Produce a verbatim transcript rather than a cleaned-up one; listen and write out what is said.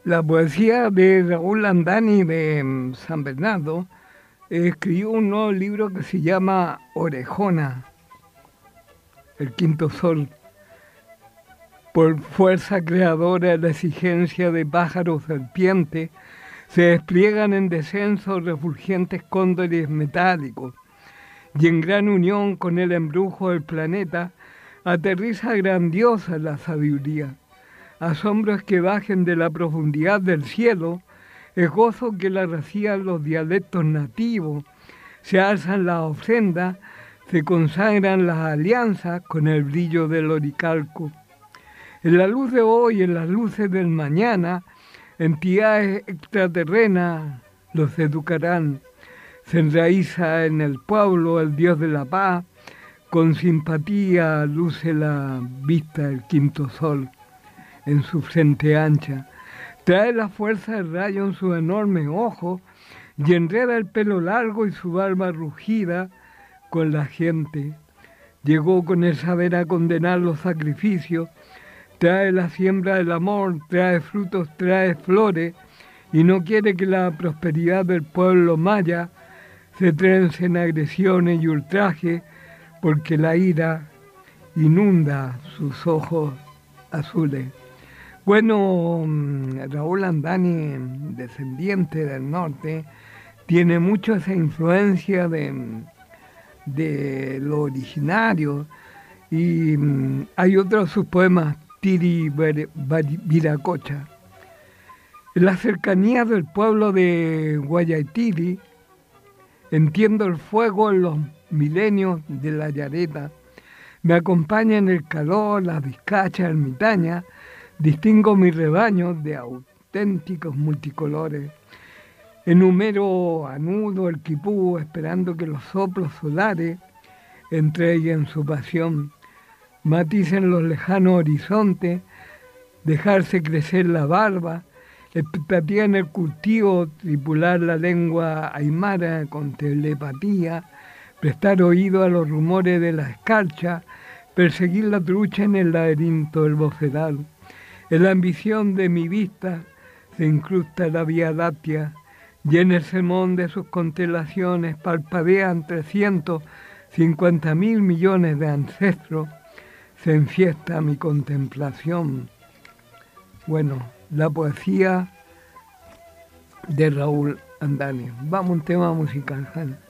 La poesía de Raúl Landani de mm, San Bernardo escribió un nuevo libro que se llama Orejona, el quinto sol. Por fuerza creadora, la exigencia de pájaros serpientes se despliegan en descenso refulgentes cóndores metálicos y en gran unión con el embrujo del planeta aterriza grandiosa la sabiduría. Asombros que bajen de la profundidad del cielo, es gozo que la racían los dialectos nativos, se alzan las ofrendas, se consagran las alianzas con el brillo del oricalco. En la luz de hoy, en las luces del mañana, entidades extraterrenas los educarán. Se enraiza en el pueblo el Dios de la paz, con simpatía luce la vista del quinto sol en su frente ancha. Trae la fuerza del rayo en sus enormes ojos y enreda el pelo largo y su barba rugida con la gente. Llegó con el saber a condenar los sacrificios, trae la siembra del amor, trae frutos, trae flores, y no quiere que la prosperidad del pueblo maya se trence en agresiones y ultrajes, porque la ira inunda sus ojos azules. Bueno, Raúl Landani, descendiente del norte, tiene mucho esa influencia de, de lo originario, y um, hay otros de sus poemas, Tiri Viracocha. En la cercanía del pueblo de Guayatiri, entiendo el fuego en los milenios de la yareta, me acompaña en el calor, las vizcachas ermitañas, distingo mis rebaños de auténticos multicolores. Enumero a nudo el quipú, esperando que los soplos solares entreguen su pasión, maticen los lejanos horizontes, dejarse crecer la barba, expectativa en el cultivo, tripular la lengua aymara con telepatía, prestar oído a los rumores de la escarcha, perseguir la trucha en el laberinto del bofedal. En la ambición de mi vista se incrusta la Vía Láctea y en el sermón de sus constelaciones parpadean trescientos cincuenta mil millones de ancestros. Se enfiesta mi contemplación. Bueno, la poesía de Raúl Landani. Vamos a un tema musical, Jana.